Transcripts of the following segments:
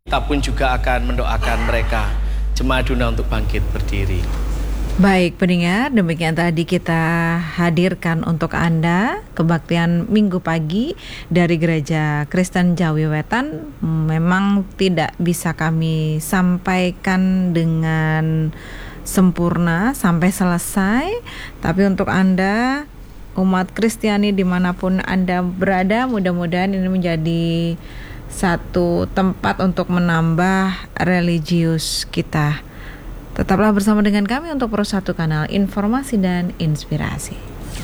Kita pun juga akan mendoakan mereka, Jemaat Aduna, untuk bangkit berdiri. Baik pendengar, demikian tadi kita hadirkan untuk Anda kebaktian Minggu pagi dari Gereja Kristen Jawi Wetan. Memang tidak bisa kami sampaikan dengan sempurna sampai selesai, tapi untuk Anda umat Kristiani dimanapun Anda berada, mudah-mudahan ini menjadi satu tempat untuk menambah religius kita. Tetaplah bersama dengan kami untuk Pro 1 Kanal Informasi dan Inspirasi.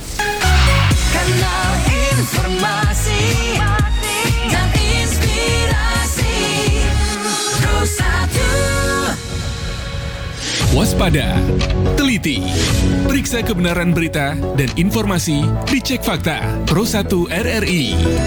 Kanal Informasi dan Inspirasi Pro 1. Waspada, teliti, periksa kebenaran berita dan informasi, dicek fakta. Pro 1 RRI.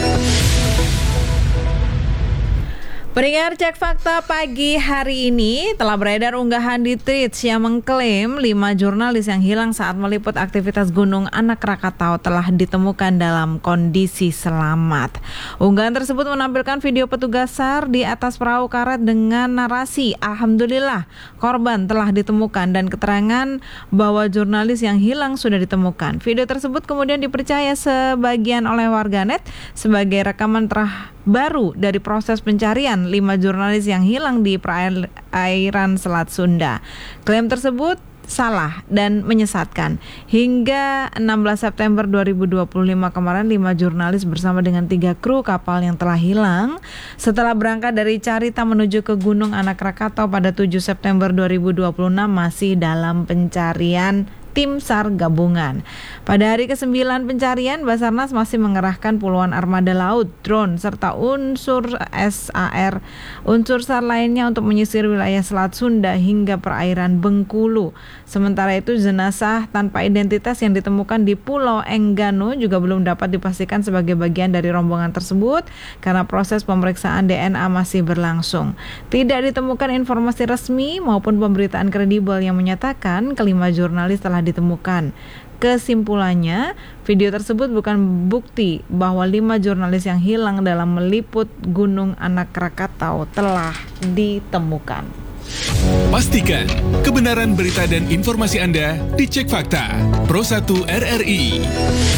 Pendengar, cek fakta pagi hari ini telah beredar unggahan di Tweets yang mengklaim 5 jurnalis yang hilang saat meliput aktivitas Gunung Anak Rakatau telah ditemukan dalam kondisi selamat. Unggahan tersebut menampilkan video petugas SAR di atas perahu karet dengan narasi "Alhamdulillah, korban telah ditemukan" dan keterangan bahwa jurnalis yang hilang sudah ditemukan. Video tersebut kemudian dipercaya sebagian oleh warganet sebagai rekaman terbaru dari proses pencarian 5 jurnalis yang hilang di perairan Selat Sunda. Klaim tersebut salah dan menyesatkan. Hingga 16 September 2025 kemarin, 5 jurnalis bersama dengan 3 kru kapal yang telah hilang setelah berangkat dari Carita menuju ke Gunung Anak Rakatau pada 7 September 2026 masih dalam pencarian tim SAR gabungan. Pada hari ke-9 pencarian, Basarnas masih mengerahkan puluhan armada laut, drone, serta unsur SAR, unsur SAR lainnya untuk menyisir wilayah Selat Sunda hingga perairan Bengkulu. Sementara itu, jenazah tanpa identitas yang ditemukan di Pulau Enggano juga belum dapat dipastikan sebagai bagian dari rombongan tersebut karena proses pemeriksaan DNA masih berlangsung. Tidak ditemukan informasi resmi maupun pemberitaan kredibel yang menyatakan kelima jurnalis telah ditemukan. Kesimpulannya, video tersebut bukan bukti bahwa 5 jurnalis yang hilang dalam meliput Gunung Anak Rakatau telah ditemukan. Pastikan kebenaran berita dan informasi Anda dicek fakta. Pro 1 RRI.